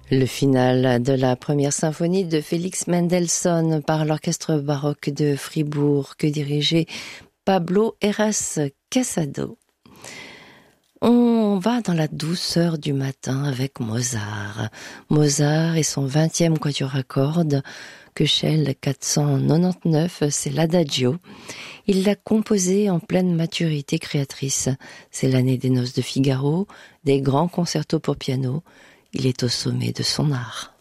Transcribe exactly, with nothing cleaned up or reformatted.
Le final de la première symphonie de Félix Mendelssohn par l'orchestre baroque de Fribourg que dirigeait Pablo Heras Casado. On va dans la douceur du matin avec Mozart. Mozart et son vingtième quatuor à cordes, Köchel quatre cent quatre-vingt-dix-neuf, c'est l'Adagio. Il l'a composé en pleine maturité créatrice. C'est l'année des Noces de Figaro, des grands concertos pour piano. Il est au sommet de son art.